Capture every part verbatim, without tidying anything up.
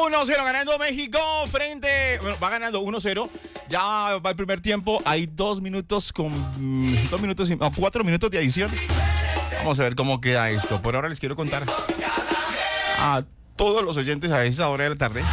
uno cero ganando México frente... Bueno, va ganando uno cero. Ya va el primer tiempo. Hay dos minutos con... Dos minutos y... No, cuatro minutos de adición. Vamos a ver cómo queda esto. Por ahora les quiero contar a todos los oyentes a esa hora de la tarde.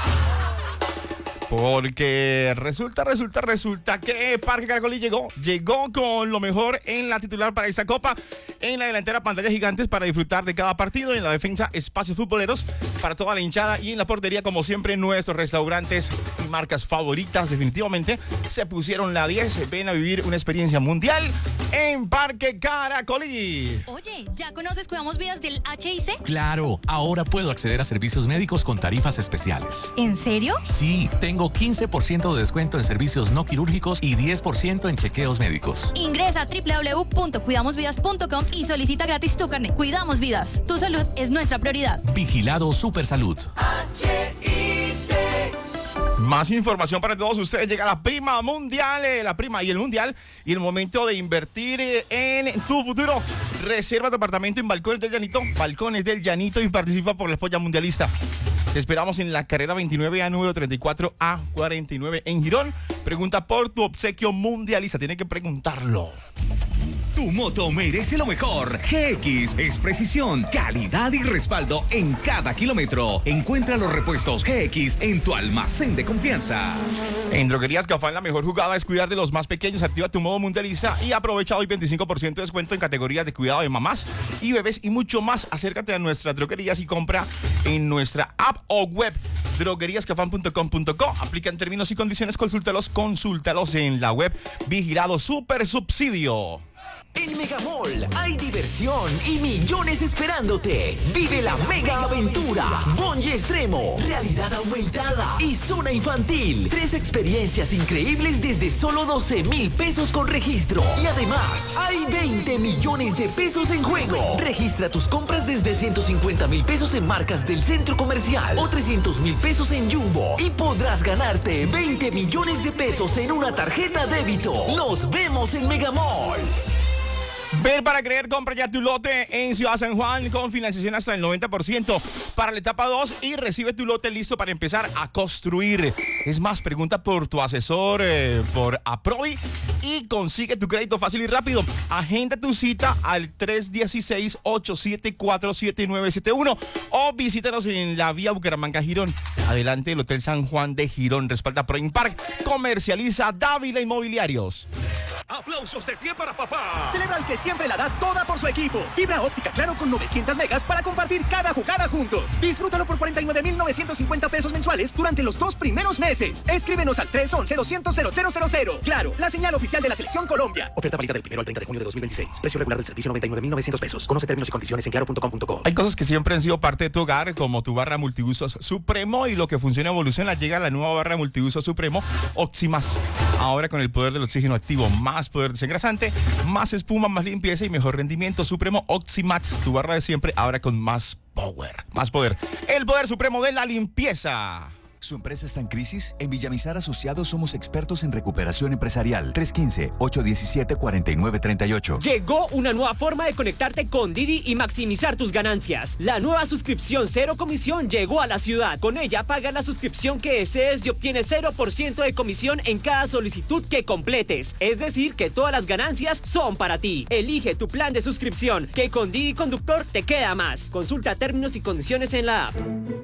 Porque resulta, resulta, resulta que Parque Caracolí llegó, llegó con lo mejor en la titular para esta copa. En la delantera, pantallas gigantes para disfrutar de cada partido. En la defensa, espacios futboleros para toda la hinchada. Y en la portería, como siempre, nuestros restaurantes y marcas favoritas. Definitivamente se pusieron la diez. Ven a vivir una experiencia mundial en Parque Caracolí. Oye, ¿ya conoces Cuidamos Vidas del H I C? Claro, ahora puedo acceder a servicios médicos con tarifas especiales. ¿En serio? Sí, tengo quince por ciento de descuento en servicios no quirúrgicos y diez por ciento en chequeos médicos. Ingresa a doble u doble u doble u punto cuidamos vidas punto com y solicita gratis tu carnet. Cuidamos Vidas. Tu salud es nuestra prioridad. Vigilado Supersalud. H I C. Más información para todos ustedes. Llega la prima mundial, eh, la prima y el mundial. Y el momento de invertir eh, en tu futuro. Reserva tu apartamento en Balcones del Llanito. Balcones del Llanito y participa por la Polla Mundialista. Te esperamos en la carrera veintinueve A, número treinta y cuatro A cuarenta y nueve en Girón. Pregunta por tu obsequio mundialista. Tiene que preguntarlo. Tu moto merece lo mejor. G X es precisión, calidad y respaldo en cada kilómetro. Encuentra los repuestos G X en tu almacén de confianza. En Droguerías Cafán, la mejor jugada es cuidar de los más pequeños. Activa tu modo mundialista y aprovecha hoy veinticinco por ciento de descuento en categorías de cuidado de mamás y bebés y mucho más. Acércate a nuestras droguerías y compra en nuestra app o web droguerías cafán punto com punto co. Aplican términos y condiciones, consúltalos, consúltalos en la web. Vigilado Super Subsidio. En Megamall hay diversión y millones esperándote. Vive la mega aventura, bungee extremo, realidad aumentada y zona infantil. Tres experiencias increíbles desde solo doce mil pesos con registro. Y además, hay veinte millones de pesos en juego. Registra tus compras desde ciento cincuenta mil pesos en marcas del centro comercial o trescientos mil pesos en Jumbo. Y podrás ganarte veinte millones de pesos en una tarjeta débito. Nos vemos en Megamall. Ver para creer, compra ya tu lote en Ciudad San Juan con financiación hasta el noventa por ciento para la etapa dos y recibe tu lote listo para empezar a construir. Es más, pregunta por tu asesor, eh, por Aprovi y consigue tu crédito fácil y rápido. Agenda tu cita al tres uno seis, ocho siete cuatro, siete nueve siete uno o visítanos en la vía Bucaramanga Girón. Adelante, el Hotel San Juan de Girón. Respalda Proin Park. Comercializa Dávila Inmobiliarios. ¡Aplausos de pie para papá! Celebra al que siempre la da toda por su equipo. Fibra óptica Claro con novecientas megas para compartir cada jugada juntos. Disfrútalo por cuarenta y nueve mil novecientos cincuenta pesos mensuales durante los dos primeros meses. Escríbenos al tres once, doscientos, cero cero cero cero. Claro, la señal oficial de la Selección Colombia. Oferta válida del primero al treinta de junio de dos mil veintiséis. Precio regular del servicio noventa y nueve mil novecientos pesos. Conoce términos y condiciones en claro punto com punto co. Hay cosas que siempre han sido parte de tu hogar, como tu barra multiusos Supremo, y lo que funciona evoluciona. Llega la nueva barra multiusos Supremo Oximas. Ahora con el poder del oxígeno activo, más poder desengrasante, más espuma, más limpieza y mejor rendimiento. Supremo Oximax, tu barra de siempre, ahora con más power, más poder. El poder supremo de la limpieza. ¿Su empresa está en crisis? En Villamizar Asociados somos expertos en recuperación empresarial. tres uno cinco, ocho uno siete, cuatro nueve tres ocho. Llegó una nueva forma de conectarte con Didi y maximizar tus ganancias. La nueva suscripción cero comisión llegó a la ciudad. Con ella pagas la suscripción que desees y obtienes cero por ciento de comisión en cada solicitud que completes. Es decir, que todas las ganancias son para ti. Elige tu plan de suscripción, que con Didi Conductor te queda más. Consulta términos y condiciones en la app.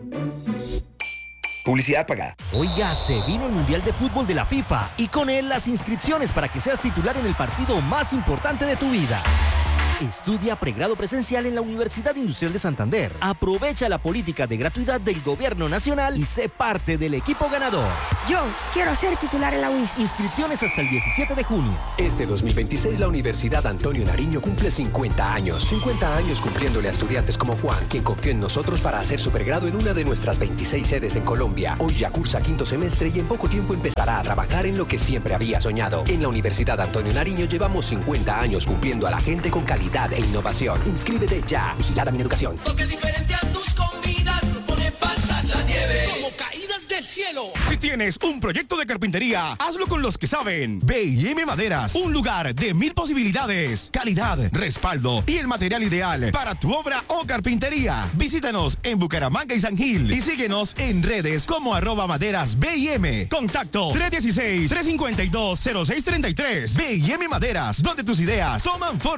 Publicidad pagada. Oiga, se vino el Mundial de Fútbol de la FIFA y con él las inscripciones para que seas titular en el partido más importante de tu vida. Estudia pregrado presencial en la Universidad Industrial de Santander. Aprovecha la política de gratuidad del Gobierno Nacional y sé parte del equipo ganador. Yo quiero ser titular en la U I S. Inscripciones hasta el diecisiete de junio. Este dos mil veintiséis la Universidad Antonio Nariño cumple cincuenta años. cincuenta años cumpliéndole a estudiantes como Juan, quien confió en nosotros para hacer su pregrado en una de nuestras veintiséis sedes en Colombia. Hoy ya cursa quinto semestre y en poco tiempo empezará a trabajar en lo que siempre había soñado. En la Universidad Antonio Nariño llevamos cincuenta años cumpliendo a la gente con calidad e innovación. Inscríbete ya. Vigilada Mi Educación. Porque diferente a tus comidas, pone pasas la nieve como caídas del cielo. Si tienes un proyecto de carpintería, hazlo con los que saben. B y M Maderas, un lugar de mil posibilidades, calidad, respaldo y el material ideal para tu obra o carpintería. Visítanos en Bucaramanga y San Gil y síguenos en redes como arroba maderas B y M. Contacto tres uno seis, tres cinco dos, cero seis tres tres. B y M Maderas, donde tus ideas toman forma.